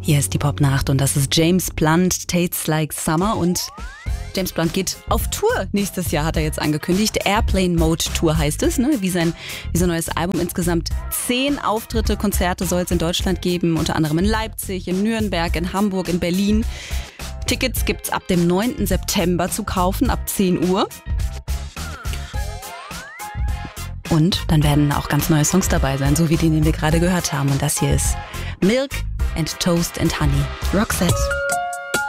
Hier ist die Popnacht und das ist James Blunt, Tastes Like Summer. Und James Blunt geht auf Tour nächstes Jahr, hat er jetzt angekündigt. Airplane Mode Tour heißt es, ne? Wie sein neues Album. Insgesamt 10 Auftritte, Konzerte soll es in Deutschland geben, unter anderem in Leipzig, in Nürnberg, in Hamburg, in Berlin. Tickets gibt's ab dem 9. September zu kaufen, ab 10 Uhr. Und dann werden auch ganz neue Songs dabei sein, so wie den wir gerade gehört haben. Und das hier ist Milk and Toast and Honey. Roxette.